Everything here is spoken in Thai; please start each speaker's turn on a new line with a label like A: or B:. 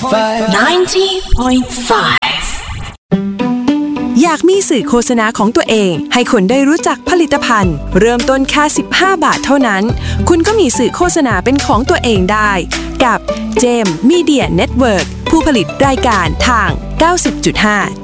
A: อยากมีสื่อโฆษณาของตัวเองให้คนได้รู้จักผลิตภัณฑ์เริ่มต้นแค่15 บาทเท่านั้นคุณก็มีสื่อโฆษณาเป็นของตัวเองได้กับ GEM Media Network ผู้ผลิตรายการทาง 90.5